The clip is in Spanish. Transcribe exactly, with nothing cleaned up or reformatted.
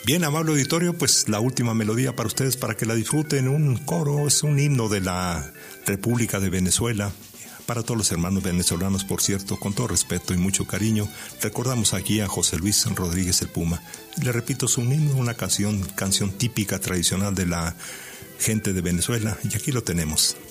Bien, amable auditorio, pues la última melodía para ustedes, para que la disfruten, un coro, es un himno de la República de Venezuela. Para todos los hermanos venezolanos, por cierto, con todo respeto y mucho cariño, recordamos aquí a José Luis Rodríguez el Puma. Le repito, es un himno, una canción, canción típica, tradicional de la gente de Venezuela, y aquí lo tenemos.